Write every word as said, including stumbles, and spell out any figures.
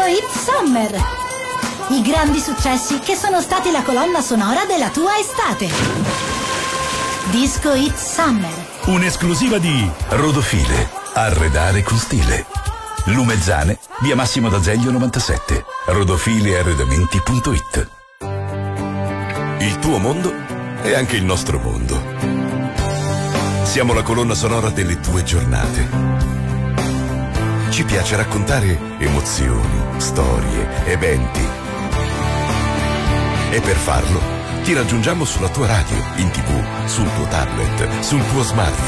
Hit Summer. I grandi successi che sono stati la colonna sonora della tua estate. Disco Hit Summer. Un'esclusiva di Rodofile. Arredare con stile. Lumezzane, via Massimo d'Azeglio novantasette. rodofilearredamenti punto it. Il tuo mondo è anche il nostro mondo. Siamo la colonna sonora delle tue giornate. Ci piace raccontare emozioni, storie, eventi. E per farlo ti raggiungiamo sulla tua radio, in tv, sul tuo tablet, sul tuo smartphone.